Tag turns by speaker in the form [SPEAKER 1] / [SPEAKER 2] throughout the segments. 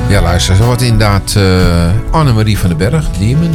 [SPEAKER 1] Ja, luister, zo wordt inderdaad Annemarie van den Berg, Diemen.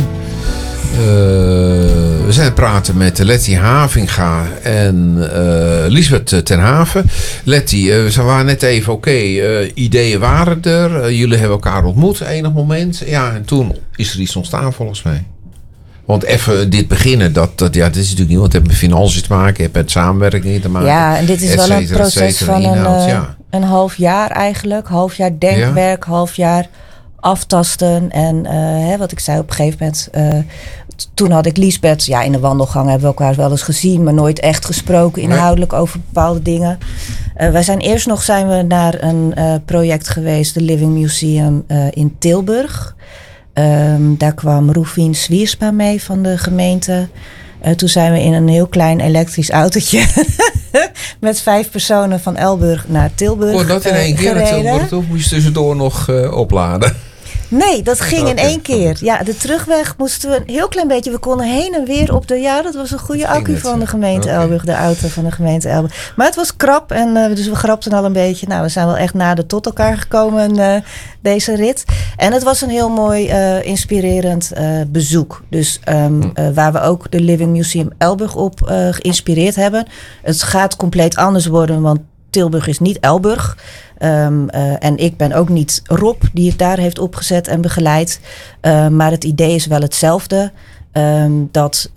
[SPEAKER 1] We zijn aan het praten met Letty Havinga en Liesbeth ten Haven. Letty, ze waren net even, ideeën waren er. Jullie hebben elkaar ontmoet enig moment. Ja, en toen is er iets ontstaan volgens mij. Want even dit beginnen, dit is natuurlijk niet, want het heeft met financiën te maken, het heeft met samenwerking te maken.
[SPEAKER 2] Ja, en dit is wel een proces van een half jaar eigenlijk. Half jaar denkwerk, half jaar aftasten. En wat ik zei op een gegeven moment, toen had ik Liesbeth, in de wandelgang hebben we elkaar wel eens gezien, maar nooit echt gesproken inhoudelijk over bepaalde dingen. Wij zijn eerst nog naar een project geweest, de Living Museum in Tilburg. Daar kwam Roefien Zwierspa mee van de gemeente. Toen zijn we in een heel klein elektrisch autootje met 5 personen van Elburg naar Tilburg gereden. Dat in één keer naar Tilburg, of moest je tussendoor nog opladen? Nee, dat ging in één keer. Ja, de terugweg moesten we een heel klein beetje. We konden heen en weer op de... Ja, dat was een goede accu van de gemeente Elburg. De auto van de gemeente Elburg. Maar het was krap. En dus we grapten al een beetje. Nou, we zijn wel echt nader tot elkaar gekomen deze rit. En het was een heel mooi inspirerend bezoek. Dus waar we ook de Living Museum Elburg op geïnspireerd hebben. Het gaat compleet anders worden, want Tilburg is niet Elburg. En ik ben ook niet Rob die het daar heeft opgezet en begeleid. Maar het idee is wel hetzelfde. Dat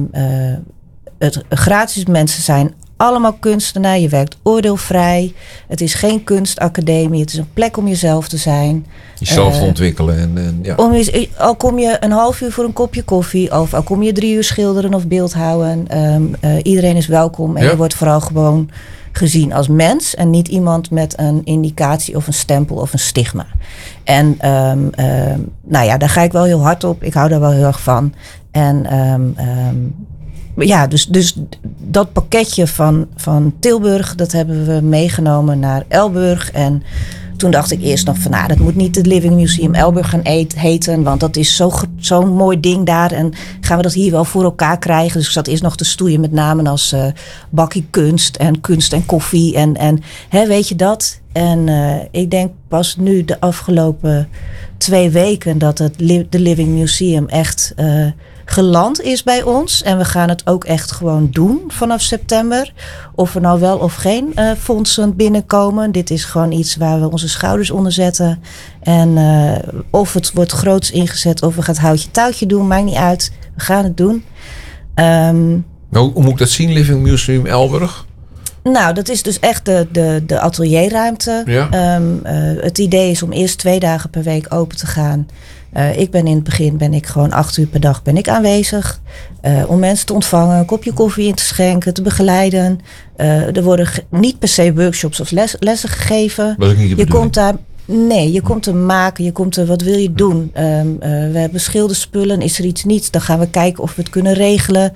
[SPEAKER 2] het gratis mensen zijn. Allemaal kunstenaar. Je werkt oordeelvrij. Het is geen kunstacademie. Het is een plek om jezelf te zijn.
[SPEAKER 1] Jezelf te ontwikkelen.
[SPEAKER 2] Al kom je een half uur voor een kopje koffie. Of al kom je 3 uur schilderen of beeldhouden. Iedereen is welkom. En je wordt vooral gewoon gezien als mens en niet iemand met een indicatie of een stempel of een stigma. En daar ga ik wel heel hard op. Ik hou daar wel heel erg van. En dus dat pakketje van Tilburg, dat hebben we meegenomen naar Elburg. En toen dacht ik eerst nog van, dat moet niet het Living Museum Elburg gaan heten, want dat is zo'n mooi ding daar. En gaan we dat hier wel voor elkaar krijgen? Dus ik zat eerst nog te stoeien met namen als Bakkie Kunst en Koffie en weet je dat? En ik denk pas nu de afgelopen 2 weken dat de Living Museum echt geland is bij ons. En we gaan het ook echt gewoon doen vanaf september. Of er nou wel of geen fondsen binnenkomen. Dit is gewoon iets waar we onze schouders onder zetten. En of het wordt groots ingezet of we gaan het houtje touwtje doen. Maakt niet uit. We gaan het doen.
[SPEAKER 1] Hoe moet ik dat zien, Living Museum Elburg?
[SPEAKER 2] Nou, dat is dus echt de atelierruimte. Ja. Het idee is om eerst 2 dagen per week open te gaan. Ik ben in het begin gewoon 8 uur per dag aanwezig. Om mensen te ontvangen, een kopje koffie in te schenken, te begeleiden. Er worden niet per se workshops of lessen gegeven.
[SPEAKER 1] Dat is niet de bedoeling.
[SPEAKER 2] Je komt daar... Nee, je komt te maken, je komt te, wat wil je doen? We hebben schilderspullen, is er iets niet? Dan gaan we kijken of we het kunnen regelen.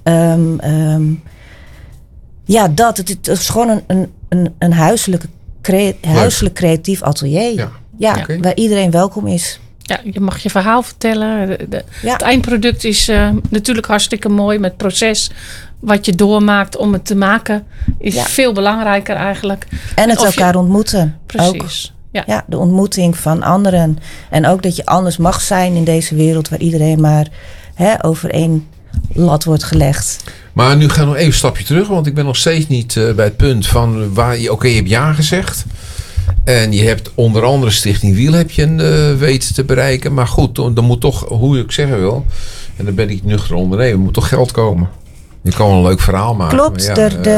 [SPEAKER 2] Ja. Het is gewoon een huiselijk creatief atelier. Ja, waar iedereen welkom is.
[SPEAKER 3] Ja, je mag je verhaal vertellen. Het eindproduct is natuurlijk hartstikke mooi. Maar het proces wat je doormaakt om het te maken is veel belangrijker eigenlijk.
[SPEAKER 2] En het elkaar ontmoeten.
[SPEAKER 3] Precies.
[SPEAKER 2] Ook. Ja, de ontmoeting van anderen. En ook dat je anders mag zijn in deze wereld waar iedereen maar over één lat wordt gelegd.
[SPEAKER 1] Maar nu gaan we nog even een stapje terug. Want ik ben nog steeds niet bij het punt van waar je hebt ja gezegd. En je hebt onder andere Stichting Wiel heb je weten te bereiken. Maar goed, dan moet toch, hoe ik zeggen wil, en dan ben ik nuchter ondernemer, moet toch geld komen. Je kan wel een leuk verhaal maken.
[SPEAKER 2] Klopt.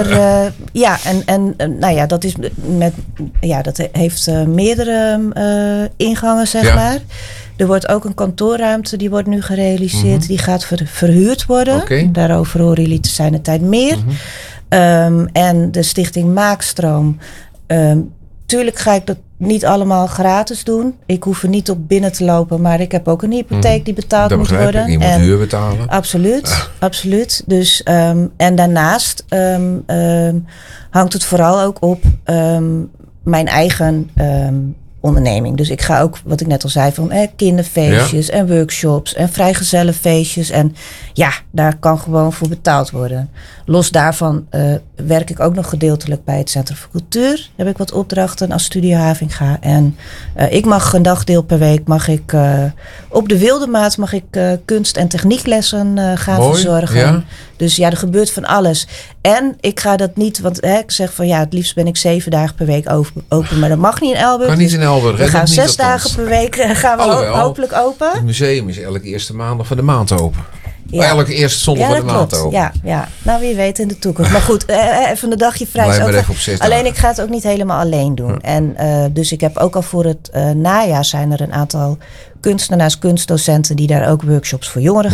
[SPEAKER 2] Dat is dat heeft meerdere ingangen, zeg maar. Er wordt ook een kantoorruimte, die wordt nu gerealiseerd. Mm-hmm. Die gaat verhuurd worden. Okay. Daarover horen jullie te zijn de tijd meer. Mm-hmm. En de Stichting Maakstroom. Tuurlijk ga ik dat niet allemaal gratis doen. Ik hoef er niet op binnen te lopen, maar ik heb ook een hypotheek die betaald moet worden.
[SPEAKER 1] Je moet huur betalen.
[SPEAKER 2] Absoluut. Dus, en daarnaast hangt het vooral ook op mijn eigen onderneming. Dus ik ga ook, wat ik net al zei, van kinderfeestjes en workshops en vrijgezellenfeestjes. En daar kan gewoon voor betaald worden. Los daarvan werk ik ook nog gedeeltelijk bij het Centrum voor Cultuur. Daar heb ik wat opdrachten als Studio Havinga. En ik mag een dagdeel per week op de Wildemaat kunst- en technieklessen gaan verzorgen. Ja. Dus ja, er gebeurt van alles. En ik ga dat niet, want ik zeg van het liefst ben ik 7 dagen per week open. Maar dat mag niet in Elburg.
[SPEAKER 1] Kan niet in Elburg.
[SPEAKER 2] We gaan 6 dagen per week hopelijk open.
[SPEAKER 1] Het museum is elke eerste maandag van de maand open. Ja. Elke eerste zondag van de maand open.
[SPEAKER 2] Ja, nou wie weet in de toekomst. Maar goed, even een dagje vrij. Alleen ik ga het ook niet helemaal alleen doen. En dus ik heb ook al voor het najaar zijn er een aantal kunstenaars, kunstdocenten die daar ook workshops voor jongeren